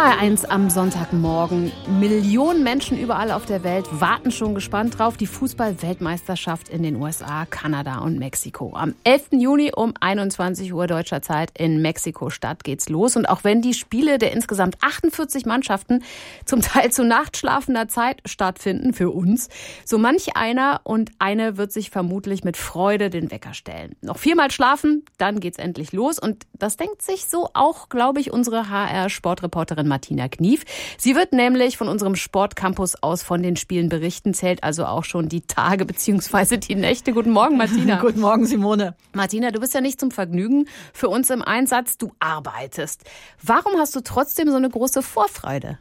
HR1 am Sonntagmorgen. Millionen Menschen überall auf der Welt warten schon gespannt drauf. Die Fußball-Weltmeisterschaft in den USA, Kanada und Mexiko. Am 11. Juni um 21 Uhr deutscher Zeit in Mexiko-Stadt geht's los. Und auch wenn die Spiele der insgesamt 48 Mannschaften zum Teil zu nachtschlafender Zeit stattfinden, für uns, so manch einer und eine wird sich vermutlich mit Freude den Wecker stellen. Noch 4-mal schlafen, dann geht's endlich los. Und das denkt sich so auch, glaube ich, unsere HR-Sportreporterin Martina Knief. Sie wird nämlich von unserem Sportcampus aus von den Spielen berichten, zählt also auch schon die Tage bzw. die Nächte. Guten Morgen, Martina. Guten Morgen, Simone. Martina, du bist ja nicht zum Vergnügen für uns im Einsatz, du arbeitest. Warum hast du trotzdem so eine große Vorfreude?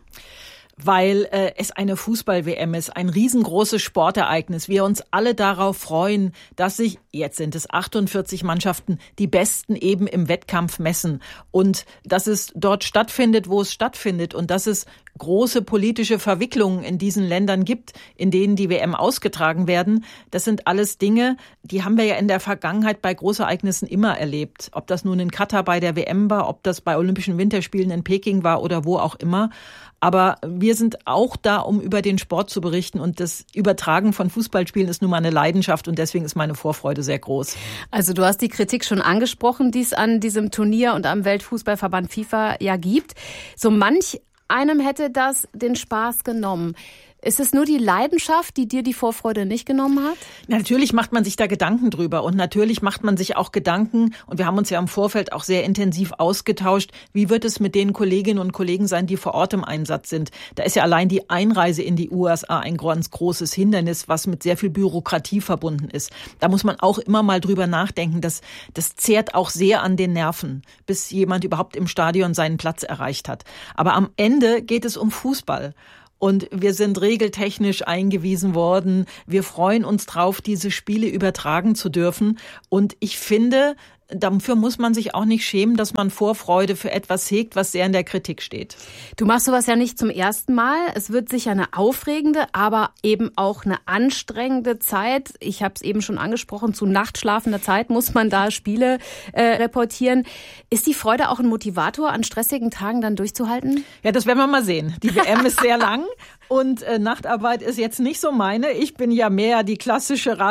Weil es eine Fußball-WM ist, ein riesengroßes Sportereignis. Wir uns alle darauf freuen, dass sich, jetzt sind es 48 Mannschaften, die Besten eben im Wettkampf messen. Und dass es dort stattfindet, wo es stattfindet. Und dass es große politische Verwicklungen in diesen Ländern gibt, in denen die WM ausgetragen werden. Das sind alles Dinge, die haben wir ja in der Vergangenheit bei Großereignissen immer erlebt. Ob das nun in Katar bei der WM war, ob das bei Olympischen Winterspielen in Peking war oder wo auch immer. Aber wir sind auch da, um über den Sport zu berichten. Und das Übertragen von Fußballspielen ist nun mal eine Leidenschaft. Und deswegen ist meine Vorfreude sehr groß. Also du hast die Kritik schon angesprochen, die es an diesem Turnier und am Weltfußballverband FIFA ja gibt. So manch einem hätte das den Spaß genommen. Ist es nur die Leidenschaft, die dir die Vorfreude nicht genommen hat? Natürlich macht man sich da Gedanken drüber und natürlich macht man sich auch Gedanken, und wir haben uns ja im Vorfeld auch sehr intensiv ausgetauscht, wie wird es mit den Kolleginnen und Kollegen sein, die vor Ort im Einsatz sind. Da ist ja allein die Einreise in die USA ein ganz großes Hindernis, was mit sehr viel Bürokratie verbunden ist. Da muss man auch immer mal drüber nachdenken, das zehrt auch sehr an den Nerven, bis jemand überhaupt im Stadion seinen Platz erreicht hat. Aber am Ende geht es um Fußball. Und wir sind regeltechnisch eingewiesen worden. Wir freuen uns drauf, diese Spiele übertragen zu dürfen. Und ich finde, dafür muss man sich auch nicht schämen, dass man Vorfreude für etwas hegt, was sehr in der Kritik steht. Du machst sowas ja nicht zum ersten Mal. Es wird sicher eine aufregende, aber eben auch eine anstrengende Zeit. Ich habe es eben schon angesprochen, zu nachtschlafender Zeit muss man da Spiele reportieren. Ist die Freude auch ein Motivator, an stressigen Tagen dann durchzuhalten? Ja, das werden wir mal sehen. Die WM ist sehr lang. Und Nachtarbeit ist jetzt nicht so meine. Ich bin ja mehr die klassische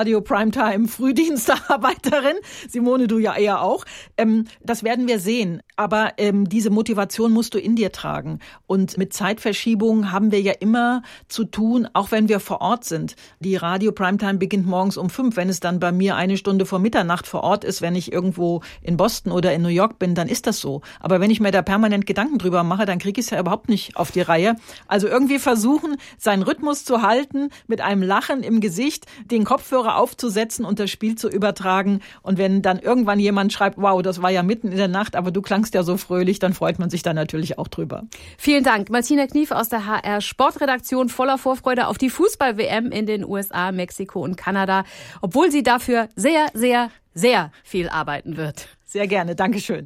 Radio-Primetime-Frühdienstarbeiterin. Simone, du ja eher auch. Das werden wir sehen. Aber diese Motivation musst du in dir tragen. Und mit Zeitverschiebungen haben wir ja immer zu tun, auch wenn wir vor Ort sind. Die Radio-Primetime beginnt morgens um 5. Wenn es dann bei mir 1 Stunde vor Mitternacht vor Ort ist, wenn ich irgendwo in Boston oder in New York bin, dann ist das so. Aber wenn ich mir da permanent Gedanken drüber mache, dann kriege ich es ja überhaupt nicht auf die Reihe. Also irgendwie versuchen, seinen Rhythmus zu halten, mit einem Lachen im Gesicht, den Kopfhörer aufzusetzen und das Spiel zu übertragen. Und wenn dann irgendwann jemand schreibt, wow, das war ja mitten in der Nacht, aber du klangst ja so fröhlich, dann freut man sich da natürlich auch drüber. Vielen Dank. Martina Knief aus der HR Sportredaktion, voller Vorfreude auf die Fußball-WM in den USA, Mexiko und Kanada, obwohl sie dafür sehr, sehr, sehr viel arbeiten wird. Sehr gerne. Dankeschön.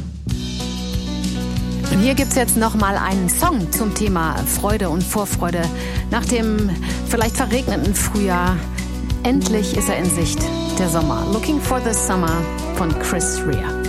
Und hier gibt's jetzt noch mal einen Song zum Thema Freude und Vorfreude. Nach dem vielleicht verregneten Frühjahr, endlich ist er in Sicht, der Sommer. Looking for the Summer von Chris Rea.